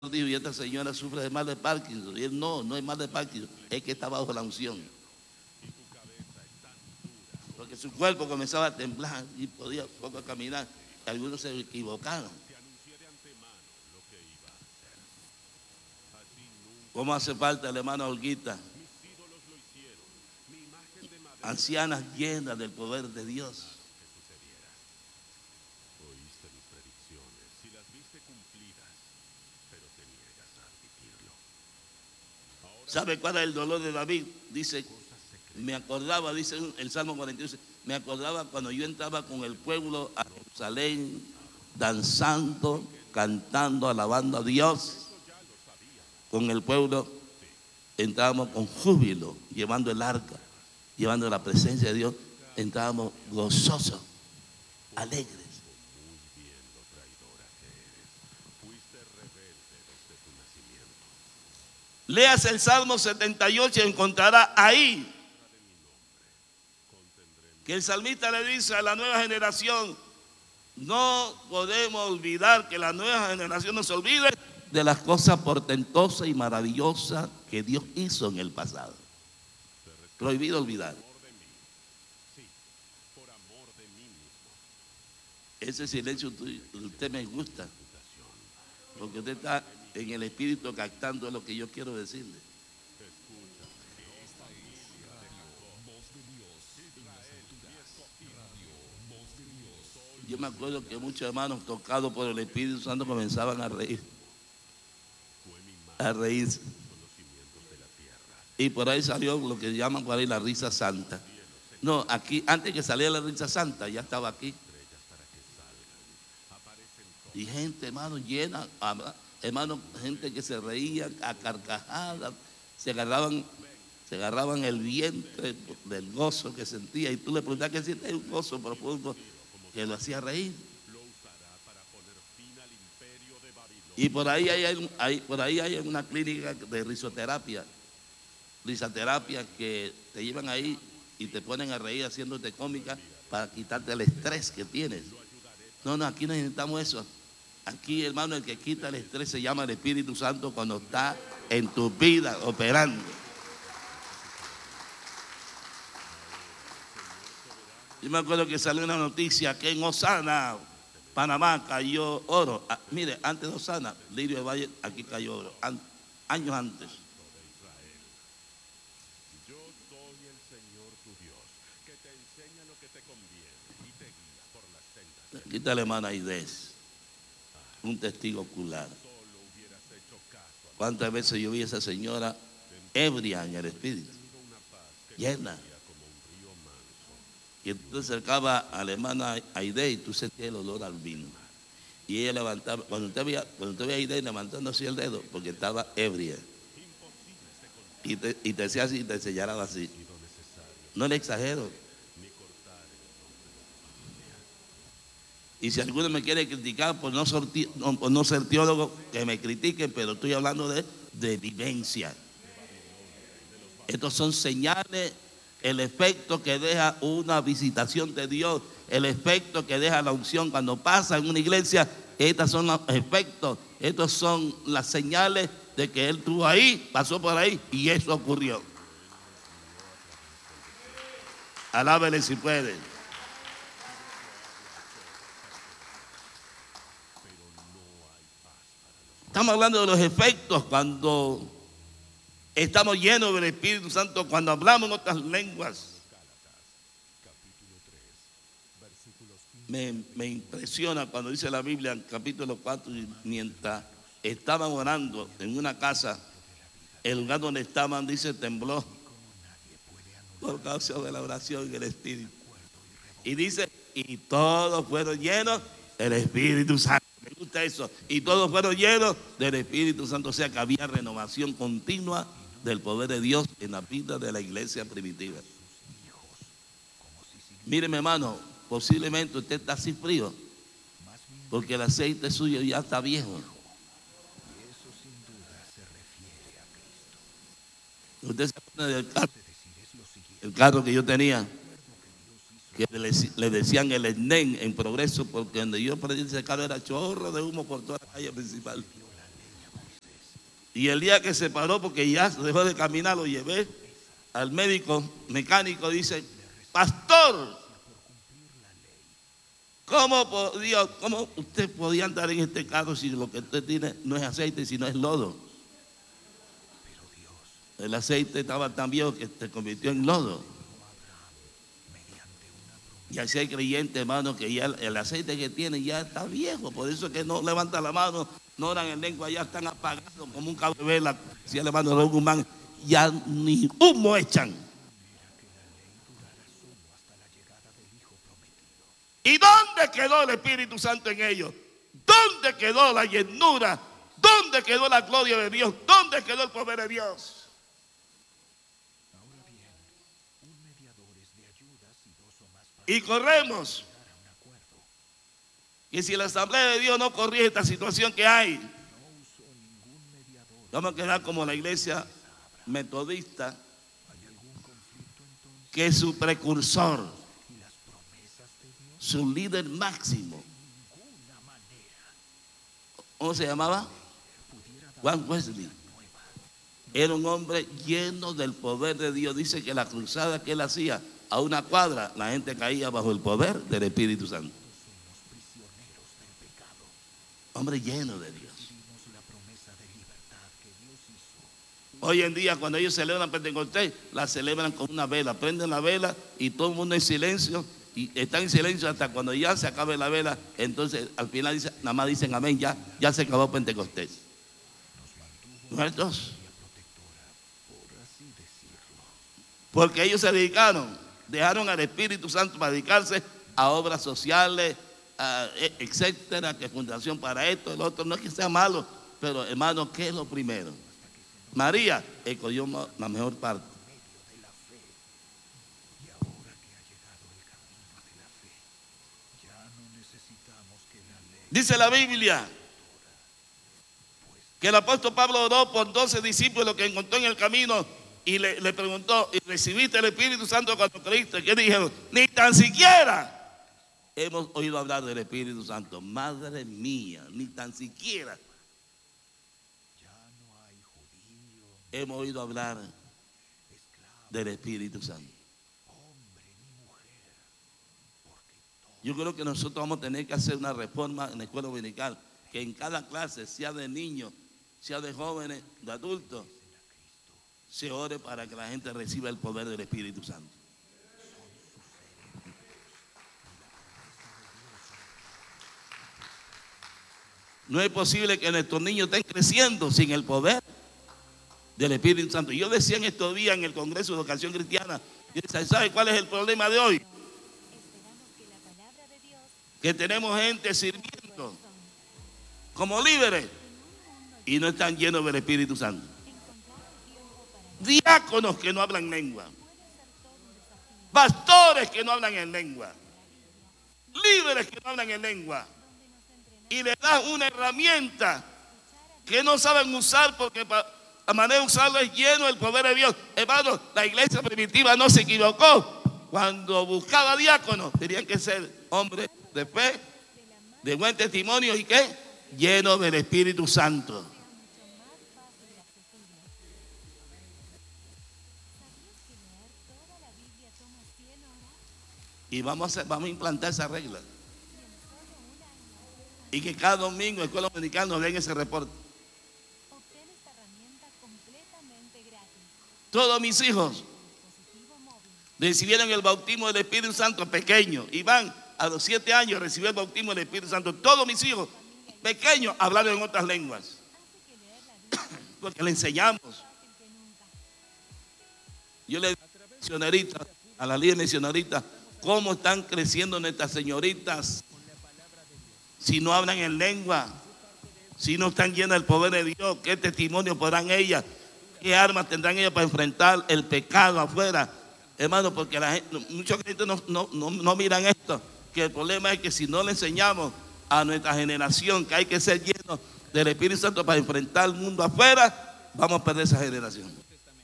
dijo, y esta señora sufre de mal de Parkinson. Y él, no es mal de Parkinson, es que está bajo la unción. Porque su cuerpo comenzaba a temblar y podía poco caminar. Algunos se equivocaron. ¿Cómo hace falta el hermano Olguita? Ancianas llenas del poder de Dios. ¿Sabe cuál es el dolor de David? Dice, me acordaba, dice el Salmo 42, me acordaba cuando yo entraba con el pueblo a Jerusalén, danzando, cantando, alabando a Dios. Con el pueblo entrábamos con júbilo, llevando el arca, llevando la presencia de Dios, entrábamos gozosos, alegres. Leas el Salmo 78 y encontrará ahí que el salmista le dice a la nueva generación, no podemos olvidar que la nueva generación no se olvide de las cosas portentosas y maravillosas que Dios hizo en el pasado. Prohibido olvidar. Ese silencio usted me gusta, porque usted está en el espíritu captando lo que yo quiero decirle. Yo me acuerdo que muchos hermanos tocados por el Espíritu Santo comenzaban a reír, a reírse. Y por ahí salió lo que llaman por ahí la risa santa. No, aquí, antes que saliera la risa santa, ya estaba aquí. Y gente, hermano, llena, hermano, gente que se reía a carcajadas, se agarraban el vientre del gozo que sentía. Y tú le preguntabas qué siente, un gozo profundo que lo hacía reír. Y por ahí hay una clínica de risoterapia que te llevan ahí y te ponen a reír haciéndote cómica para quitarte el estrés que tienes. No, aquí no necesitamos eso. Aquí, hermano, el que quita el estrés se llama el Espíritu Santo cuando está en tu vida operando. Yo me acuerdo que salió una noticia que en Osana, Panamá, cayó oro. Mire, antes de Osana, Lirio de Valle, aquí cayó oro. Años antes. Quita la hermana Aidez, un testigo ocular. ¿Cuántas veces yo vi a esa señora ebria en el espíritu? Llena. Y entonces acercaba a la hermana Aidez y tú sentías el olor al vino. Y ella levantaba, cuando usted veía a Aidez levantando así el dedo, porque estaba ebria. Y te decía así, te señalaba así. No le exagero. Y si alguno me quiere criticar por no ser teólogo, que me critiquen, pero estoy hablando de vivencia. Estos son señales, el efecto que deja una visitación de Dios, el efecto que deja la unción cuando pasa en una iglesia. Estos son los efectos, estos son las señales de que Él estuvo ahí, pasó por ahí y eso ocurrió. Alábele si puede. Estamos hablando de los efectos cuando estamos llenos del Espíritu Santo, cuando hablamos en otras lenguas. Me impresiona cuando dice la Biblia en capítulo 4, mientras estaban orando en una casa, el lugar donde estaban, dice, tembló por causa de la oración en el Espíritu. Y dice, y todos fueron llenos del Espíritu Santo. Me gusta eso. Y todos fueron llenos del Espíritu Santo. O sea que había renovación continua del poder de Dios en la vida de la iglesia primitiva. Mire, mi hermano, posiblemente usted está así frío porque el aceite suyo ya está viejo. Usted se pone del carro, el carro que yo tenía, que le decían el SNEN en Progreso, porque donde yo prendí ese carro era chorro de humo por toda la calle principal. Y el día que se paró, porque ya dejó de caminar, lo llevé al médico mecánico, dice: pastor, ¿cómo usted podía andar en este carro si lo que usted tiene no es aceite, sino es lodo? El aceite estaba tan viejo que se convirtió en lodo. Y así hay creyentes, hermano, que ya el aceite que tienen ya está viejo. Por eso es que no levanta la mano, no oran en lengua, ya están apagados como un cabo de vela. Si ya levantan a un man, ya ni humo echan. ¿Y dónde quedó el Espíritu Santo en ellos? ¿Dónde quedó la llenura? ¿Dónde quedó la gloria de Dios? ¿Dónde quedó el poder de Dios? Y corremos. Y si la Asamblea de Dios no corrige esta situación que hay, vamos a quedar como la iglesia metodista, que es su precursor, su líder máximo. ¿Cómo se llamaba? Juan Wesley. Era un hombre lleno del poder de Dios. Dice que la cruzada que él hacía, a una cuadra, la gente caía bajo el poder del Espíritu Santo. Hombre lleno de Dios. Hoy en día, cuando ellos celebran Pentecostés, la celebran con una vela. Prenden la vela y todo el mundo en silencio. Y están en silencio hasta cuando ya se acabe la vela. Entonces, al final nada más dicen amén. Ya se acabó Pentecostés. ¿Muertos? Porque ellos se dejaron al Espíritu Santo para dedicarse a obras sociales, etcétera, que fundación para esto, el otro. No es que sea malo, pero hermano, ¿qué es lo primero? María escogió la mejor parte. Dice la Biblia que el apóstol Pablo oró por 12 discípulos que encontró en el camino y le preguntó: ¿y recibiste el Espíritu Santo cuando creíste? ¿Qué dijeron? Ni tan siquiera hemos oído hablar del Espíritu Santo. Madre mía, ni tan siquiera hemos oído hablar del Espíritu Santo. Yo creo que nosotros vamos a tener que hacer una reforma en la escuela dominical, que en cada clase, sea de niños, sea de jóvenes, de adultos, se ore para que la gente reciba el poder del Espíritu Santo. No es posible que nuestros niños estén creciendo sin el poder del Espíritu Santo. Yo decía en estos días en el Congreso de Educación Cristiana, ¿sabe cuál es el problema de hoy? Que tenemos gente sirviendo como líderes y no están llenos del Espíritu Santo. Diáconos que no hablan lengua, pastores que no hablan en lengua, líderes que no hablan en lengua, y le dan una herramienta que no saben usar, porque la manera de usarlo es lleno del poder de Dios. Hermanos, la iglesia primitiva no se equivocó. Cuando buscaba diáconos, tenían que ser hombres de fe, de buen testimonio y ¿qué? Llenos del Espíritu Santo. Y vamos a implantar esa regla. Y que cada domingo en la escuela dominical nos den ese reporte. Todos mis hijos recibieron el bautismo del Espíritu Santo pequeños. Y van a los 7 años a recibir el bautismo del Espíritu Santo. Todos mis hijos pequeños hablaron en otras lenguas. Porque le enseñamos. Yo le digo a la líder misionarita, cómo están creciendo nuestras señoritas si no hablan en lengua, si no están llenas del poder de Dios. ¿Qué testimonio podrán ellas? ¿Qué armas tendrán ellas para enfrentar el pecado afuera? Hermano, porque muchos cristianos no miran esto, que el problema es que si no le enseñamos a nuestra generación que hay que ser llenos del Espíritu Santo para enfrentar el mundo afuera, vamos a perder esa generación.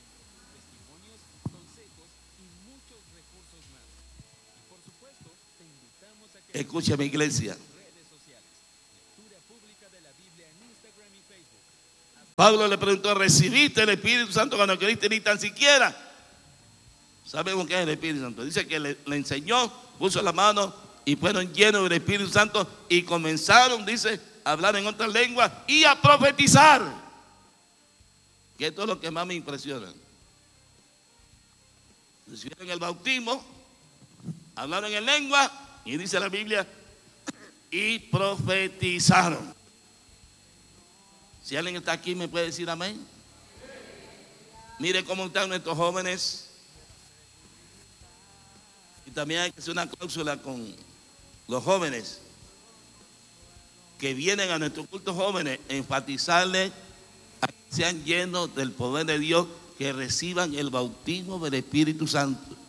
Escúchame, iglesia. Pablo le preguntó: ¿recibiste el Espíritu Santo cuando creíste? Ni tan siquiera sabemos qué es el Espíritu Santo. Dice que le enseñó, puso la mano y fueron llenos del Espíritu Santo y comenzaron, dice, a hablar en otras lenguas y a profetizar. Que esto es lo que más me impresiona. Recibieron el bautismo, hablaron en lengua y dice la Biblia, y profetizaron. Si alguien está aquí, ¿me puede decir amén? Mire cómo están nuestros jóvenes. Y también hay que hacer una cláusula con los jóvenes que vienen a nuestros cultos jóvenes, enfatizarles a que sean llenos del poder de Dios, que reciban el bautismo del Espíritu Santo.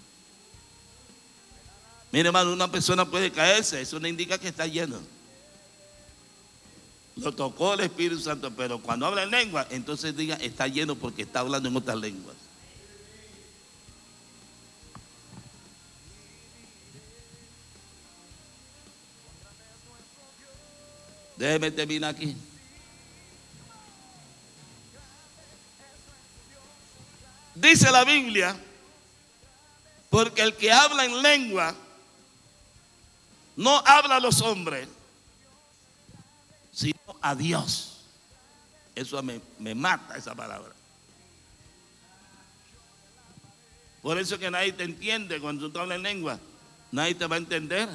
Mire, hermano, una persona puede caerse, eso no indica que está lleno. Lo tocó el Espíritu Santo, pero cuando habla en lengua, entonces diga, está lleno porque está hablando en otras lenguas. Déjeme terminar aquí. Dice la Biblia, porque el que habla en lengua no habla a los hombres, sino a Dios. Eso me mata esa palabra. Por eso que nadie te entiende cuando tú hablas en lengua. Nadie te va a entender.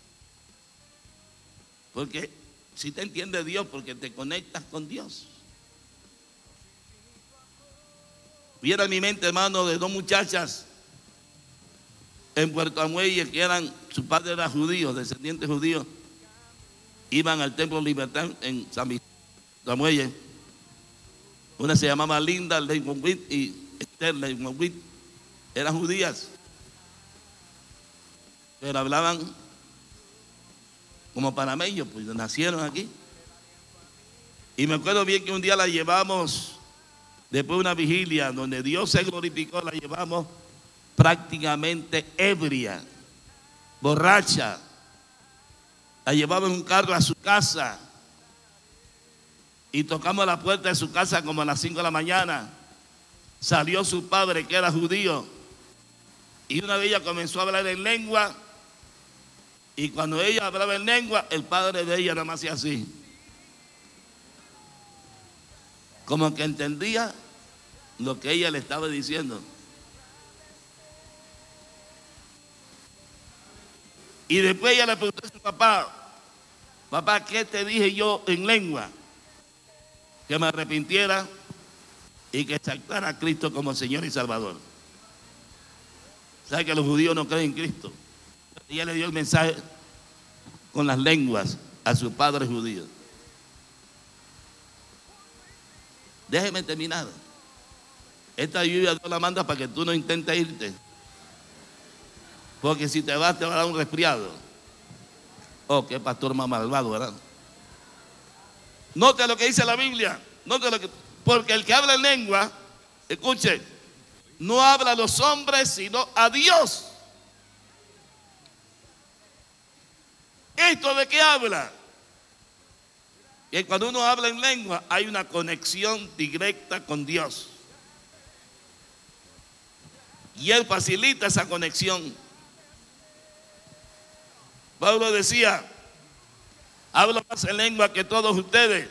Porque si te entiende Dios, porque te conectas con Dios. Viera en mi mente, hermano, de dos muchachas en Puerto Amuelle que su padre era judío, descendientes judíos. Iban al Templo Libertad en San Amuelle. Una se llamaba Linda Leibowitz y Esther Leibowitz. Eran judías, pero hablaban como panameños, pues nacieron aquí. Y me acuerdo bien que un día la llevamos, después de una vigilia donde Dios se glorificó, la llevamos prácticamente ebria, borracha. La llevamos en un carro a su casa y tocamos la puerta de su casa como a las 5 de la mañana. Salió su padre, que era judío, y una de ellas comenzó a hablar en lengua. Y cuando ella hablaba en lengua, el padre de ella nada más hacía así, como que entendía lo que ella le estaba diciendo. Y después ella le preguntó a su papá: papá, ¿qué te dije yo en lengua? Que me arrepintiera y que aceptara a Cristo como Señor y Salvador. ¿Sabe que los judíos no creen en Cristo? Ella le dio el mensaje con las lenguas a su padre judío. Déjeme terminar. Esta lluvia Dios la manda para que tú no intentes irte, porque si te vas te va a dar un resfriado. Oh, qué pastor más malvado, ¿verdad? Note lo que dice la Biblia. Note lo que, porque el que habla en lengua, escuche, no habla a los hombres sino a Dios. ¿Esto de qué habla? Que cuando uno habla en lengua hay una conexión directa con Dios. Y Él facilita esa conexión. Pablo decía: hablo más en lengua que todos ustedes,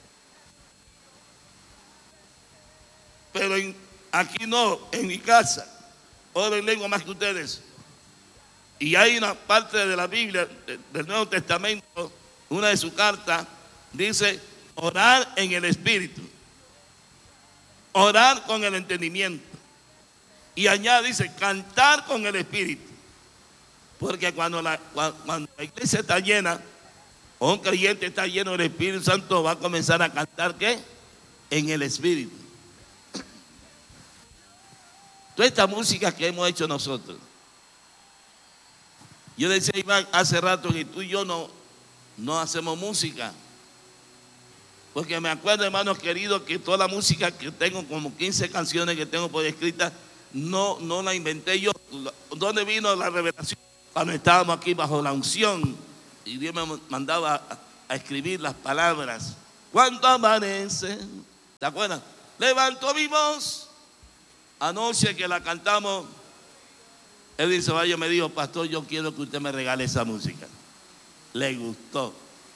pero aquí no, en mi casa, hablo en lengua más que ustedes. Y hay una parte de la Biblia, del Nuevo Testamento, una de sus cartas, dice: orar en el Espíritu, orar con el entendimiento. Y añade, dice, cantar con el Espíritu. Porque cuando la iglesia está llena, o un creyente está lleno del Espíritu Santo, va a comenzar a cantar, ¿qué? En el Espíritu. Toda esta música que hemos hecho nosotros. Yo decía a Iván hace rato que tú y yo no hacemos música. Porque me acuerdo, hermanos queridos, que toda la música que tengo, como 15 canciones que tengo por escritas, no la inventé yo. ¿Dónde vino la revelación? Cuando estábamos aquí bajo la unción y Dios me mandaba a escribir las palabras. Cuando amanece ¿te acuerdan? Levanto mi voz. Anoche que la cantamos, Edwin Ceballos me dijo: pastor, yo quiero que usted me regale esa música. Le gustó.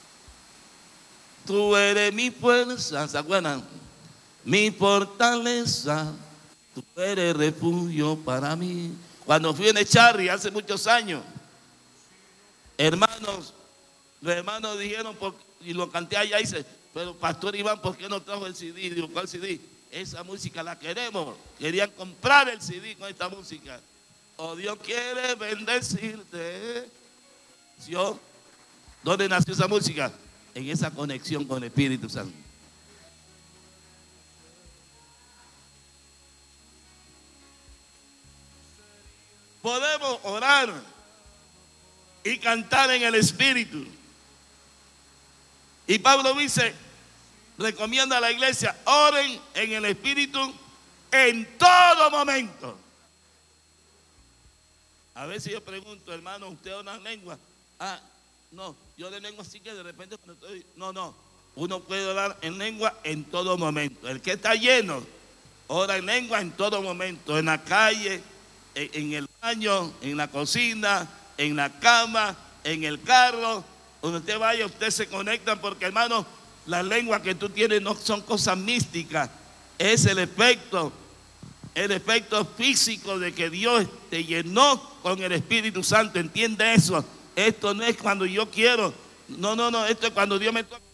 Tú eres mi fuerza, ¿se acuerdan? Mi fortaleza, tú eres refugio para mí. Cuando fui en Echarri hace muchos años, los hermanos dijeron, y lo canté allá, y dice: pero pastor Iván, ¿por qué no trajo el CD? Digo: ¿cuál CD? Esa música la queremos. Querían comprar el CD con esta música. Oh, Dios quiere bendecirte. ¿Sí? ¿Dónde nació esa música? En esa conexión con el Espíritu Santo. Podemos orar y cantar en el Espíritu. Y Pablo dice, recomienda a la iglesia: oren en el Espíritu en todo momento. A veces yo pregunto: hermano, ¿usted ora en lengua? No, yo de lengua sí que de repente cuando estoy... No, uno puede orar en lengua en todo momento. El que está lleno, ora en lengua en todo momento. En la calle, en el baño, en la cocina, en la cama, en el carro. Donde usted vaya, usted se conecta, porque, hermano, las lenguas que tú tienes no son cosas místicas. Es el efecto físico de que Dios te llenó con el Espíritu Santo. Entiende eso. Esto no es cuando yo quiero. No. Esto es cuando Dios me toca.